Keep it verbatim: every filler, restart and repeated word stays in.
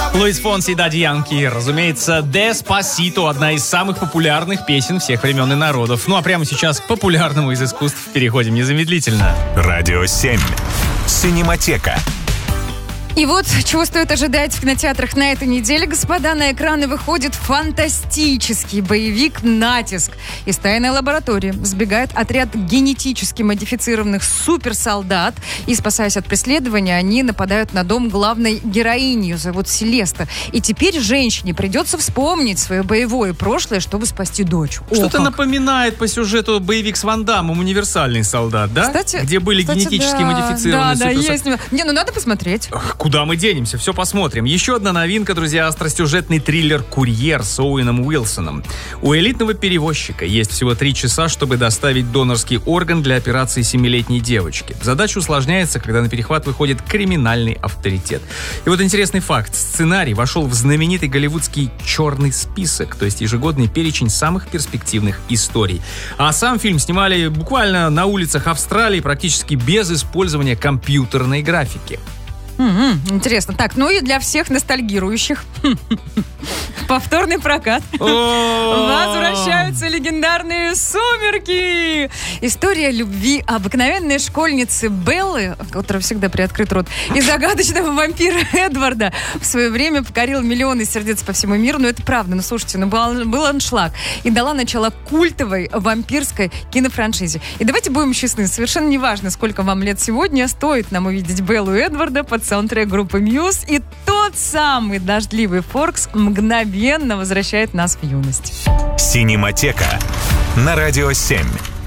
Луис Фонси и Дади Янки. Разумеется, «Деспасито» — одна из самых популярных песен всех времен и народов. Ну а прямо сейчас к популярному из искусств переходим незамедлительно. Радио семь. Синематека. И вот, чего стоит ожидать в кинотеатрах на этой неделе, господа, на экраны выходит фантастический боевик «Натиск». Из тайной лаборатории сбегает отряд генетически модифицированных суперсолдат, и, спасаясь от преследования, они нападают на дом главной героини, ее зовут Селеста. И теперь женщине придется вспомнить свое боевое прошлое, чтобы спасти дочь. Что-то О, напоминает по сюжету боевик с Ван Даммом «Универсальный солдат», да? Кстати, где были кстати, генетически да, модифицированные да, да, суперсолдаты. есть. Не, ну надо посмотреть. Куда мы денемся? Все посмотрим. Еще одна новинка, друзья, остросюжетный триллер «Курьер» с Оуэном Уилсоном. У элитного перевозчика есть всего три часа, чтобы доставить донорский орган для операции семилетней девочки. Задача усложняется, когда на перехват выходит криминальный авторитет. И вот интересный факт. Сценарий вошел в знаменитый голливудский черный список, то есть ежегодный перечень самых перспективных историй. А сам фильм снимали буквально на улицах Австралии, практически без использования компьютерной графики. М-м, интересно. Так, ну и для всех ностальгирующих повторный прокат. Возвращаются легендарные «Сумерки». История любви обыкновенной школьницы Беллы, у которой всегда приоткрыт рот, и загадочного вампира Эдварда в свое время покорил миллионы сердец по всему миру. Ну, это правда. Ну, слушайте, ну, был, был аншлаг. И дала начало культовой вампирской кинофраншизе. И давайте будем честны. Совершенно неважно, сколько вам лет сегодня, стоит нам увидеть Беллу и Эдварда под саундтрек группы Muse, и тот самый дождливый Форкс мгновенно возвращает нас в юность. Синематека на Радио семь.